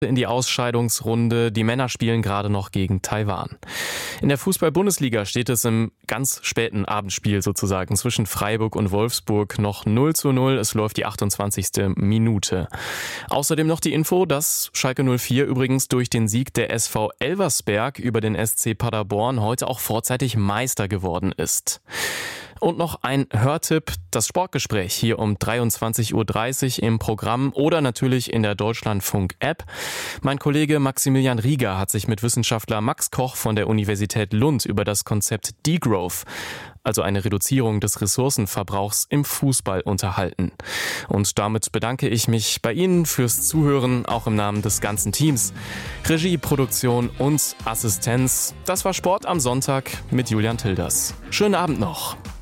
in die Ausscheidungsrunde. Die Männer spielen gerade noch gegen Taiwan. In der Fußball-Bundesliga steht es im ganz späten Abendspiel sozusagen zwischen Freiburg und Wolfsburg noch 0:0. Es läuft die 28. Minute. Außerdem noch die Info, dass Schalke 04 übrigens durch den Sieg der SV Elversberg über den SC Paderborn heute auch vorzeitig Meister geworden ist. Und noch ein Hörtipp, das Sportgespräch hier um 23:30 Uhr im Programm oder natürlich in der Deutschlandfunk-App. Mein Kollege Maximilian Rieger hat sich mit Wissenschaftler Max Koch von der Universität Lund über das Konzept Degrowth, also eine Reduzierung des Ressourcenverbrauchs im Fußball, unterhalten. Und damit bedanke ich mich bei Ihnen fürs Zuhören, auch im Namen des ganzen Teams. Regie, Produktion und Assistenz. Das war Sport am Sonntag mit Julian Tilders. Schönen Abend noch.